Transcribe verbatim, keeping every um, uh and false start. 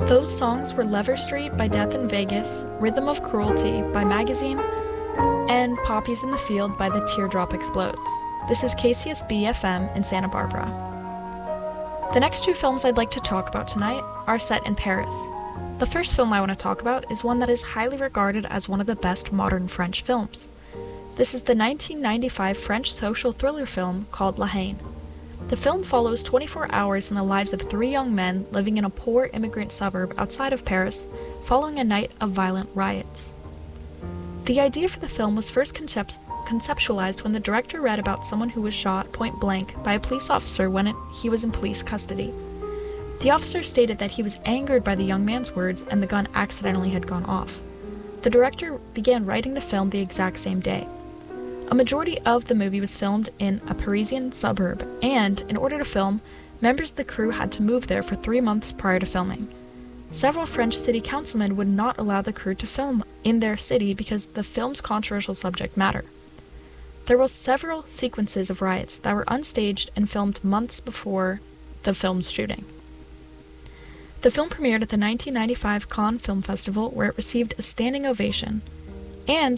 Those songs were Lever Street by Death in Vegas, Rhythm of Cruelty by Magazine, and Poppies in the Field by The Teardrop Explodes. This is K C S B F M in Santa Barbara. The next two films I'd like to talk about tonight are set in Paris. The first film I want to talk about is one that is highly regarded as one of the best modern French films. This is the nineteen ninety-five French social thriller film called La Haine. The film follows twenty-four hours in the lives of three young men living in a poor immigrant suburb outside of Paris following a night of violent riots. The idea for the film was first concept- conceptualized when the director read about someone who was shot point blank by a police officer when it, he was in police custody. The officer stated that he was angered by the young man's words and the gun accidentally had gone off. The director began writing the film the exact same day. A majority of the movie was filmed in a Parisian suburb, and, in order to film, members of the crew had to move there for three months prior to filming. Several French city councilmen would not allow the crew to film in their city because the film's controversial subject matter. There were several sequences of riots that were unstaged and filmed months before the film's shooting. The film premiered at the nineteen ninety-five Cannes Film Festival, where it received a standing ovation, and